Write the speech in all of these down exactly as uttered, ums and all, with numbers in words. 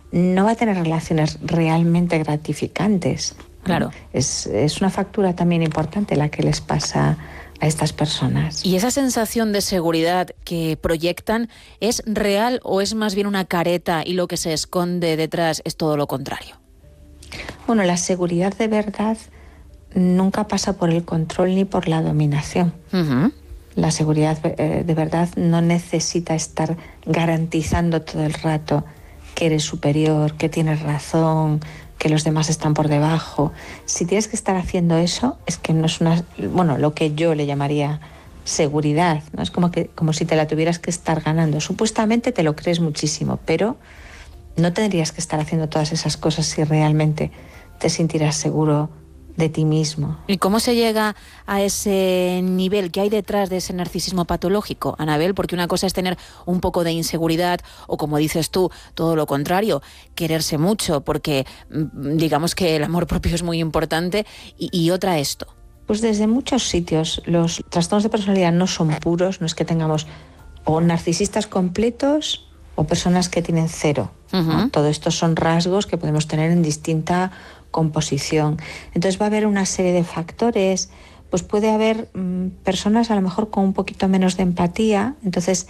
no va a tener relaciones realmente gratificantes. Claro. Es, es una factura también importante la que les pasa a estas personas. ¿Y esa sensación de seguridad que proyectan es real o es más bien una careta y lo que se esconde detrás es todo lo contrario? Bueno, la seguridad de verdad nunca pasa por el control ni por la dominación. Uh-huh. La seguridad eh, de verdad no necesita estar garantizando todo el rato que eres superior, que tienes razón, que los demás están por debajo. Si tienes que estar haciendo eso, es que no es una, bueno, lo que yo le llamaría seguridad, ¿no? Es como que, como si te la tuvieras que estar ganando. Supuestamente te lo crees muchísimo, pero no tendrías que estar haciendo todas esas cosas si realmente te sintieras seguro de ti mismo. ¿Y cómo se llega a ese nivel? ¿Qué hay detrás de ese narcisismo patológico, Anabel? Porque una cosa es tener un poco de inseguridad o, como dices tú, todo lo contrario, quererse mucho, porque digamos que el amor propio es muy importante, y, y otra esto. Pues desde muchos sitios. Los trastornos de personalidad no son puros, no es que tengamos o narcisistas completos o personas que tienen cero. Uh-huh. ¿No? Todo esto son rasgos que podemos tener en distinta composición. Entonces va a haber una serie de factores, pues puede haber mmm, personas a lo mejor con un poquito menos de empatía, entonces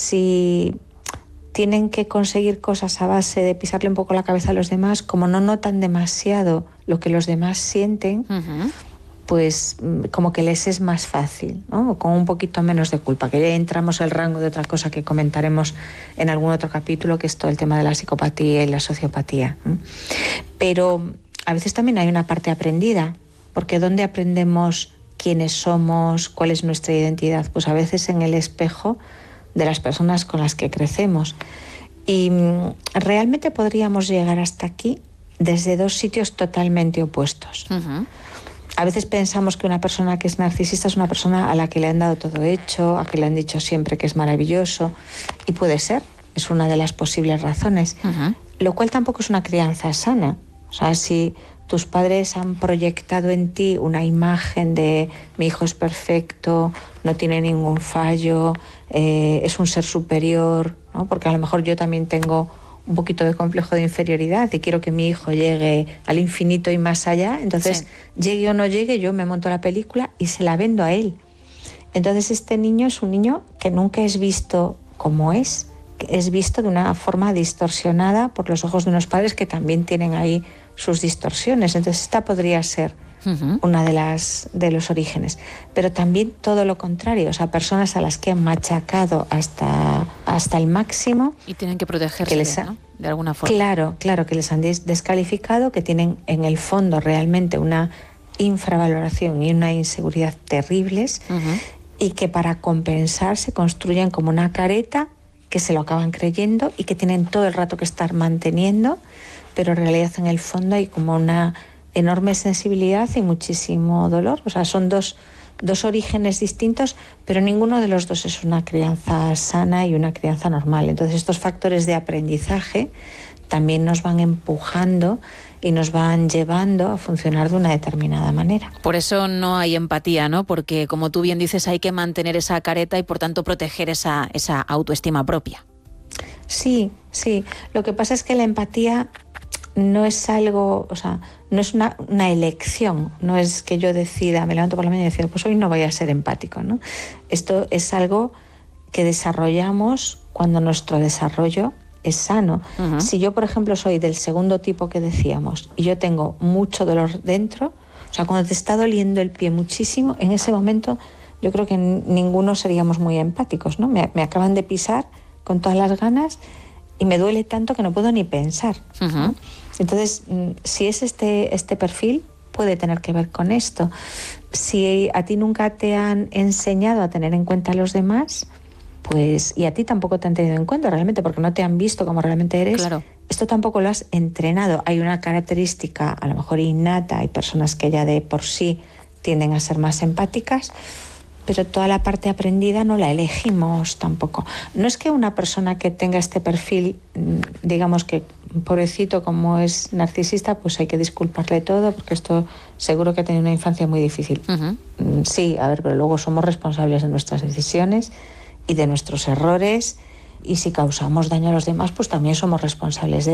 si tienen que conseguir cosas a base de pisarle un poco la cabeza a los demás, como no notan demasiado lo que los demás sienten, uh-huh. pues como que les es más fácil, ¿no? O con un poquito menos de culpa, que ya entramos al rango de otra cosa que comentaremos en algún otro capítulo, que es todo el tema de la psicopatía y la sociopatía. Pero a veces también hay una parte aprendida, porque ¿dónde aprendemos quiénes somos, cuál es nuestra identidad? Pues a veces en el espejo de las personas con las que crecemos. Y realmente podríamos llegar hasta aquí desde dos sitios totalmente opuestos. Uh-huh. A veces pensamos que una persona que es narcisista es una persona a la que le han dado todo hecho, a que le han dicho siempre que es maravilloso, y puede ser, es una de las posibles razones, uh-huh. lo cual tampoco es una crianza sana. O sea, si tus padres han proyectado en ti una imagen de mi hijo es perfecto, no tiene ningún fallo, eh, es un ser superior, ¿no? Porque a lo mejor yo también tengo un poquito de complejo de inferioridad y quiero que mi hijo llegue al infinito y más allá, entonces sí. llegue o no llegue, yo me monto la película y se la vendo a él. Entonces este niño es un niño que nunca es visto como es, es visto de una forma distorsionada por los ojos de unos padres que también tienen ahí sus distorsiones. Entonces esta podría ser uh-huh. una de las de los orígenes, pero también todo lo contrario, o sea, personas a las que han machacado hasta hasta el máximo y tienen que protegerse, que les ha, ¿no? De alguna forma. Claro, claro, que les han des- descalificado, que tienen en el fondo realmente una infravaloración y una inseguridad terribles, uh-huh. y que para compensar se construyen como una careta que se lo acaban creyendo y que tienen todo el rato que estar manteniendo, pero en realidad en el fondo hay como una enorme sensibilidad y muchísimo dolor. O sea, son dos, dos orígenes distintos, pero ninguno de los dos es una crianza sana y una crianza normal. Entonces estos factores de aprendizaje también nos van empujando y nos van llevando a funcionar de una determinada manera. Por eso no hay empatía, ¿no? Porque, como tú bien dices, hay que mantener esa careta y, por tanto, proteger esa, esa autoestima propia. Sí, sí. Lo que pasa es que la empatía no es algo, o sea, no es una, una elección, no es que yo decida, me levanto por la mañana y decido, pues hoy no voy a ser empático, ¿no? Esto es algo que desarrollamos cuando nuestro desarrollo es sano. Uh-huh. Si yo, por ejemplo, soy del segundo tipo que decíamos y yo tengo mucho dolor dentro, o sea, cuando te está doliendo el pie muchísimo, en ese momento yo creo que ninguno seríamos muy empáticos, ¿no? Me, me acaban de pisar con todas las ganas y me duele tanto que no puedo ni pensar, uh-huh. ¿no? Entonces, si es este, este perfil, puede tener que ver con esto. Si a ti nunca te han enseñado a tener en cuenta a los demás, pues, y a ti tampoco te han tenido en cuenta realmente porque no te han visto como realmente eres, claro. Esto tampoco lo has entrenado. Hay una característica a lo mejor innata, hay personas que ya de por sí tienden a ser más empáticas, pero toda la parte aprendida no la elegimos tampoco. No es que una persona que tenga este perfil, digamos que pobrecito como es narcisista, pues hay que disculparle todo porque esto seguro que ha tenido una infancia muy difícil. Uh-huh. Sí, a ver, pero luego somos responsables de nuestras decisiones y de nuestros errores, y si causamos daño a los demás, pues también somos responsables de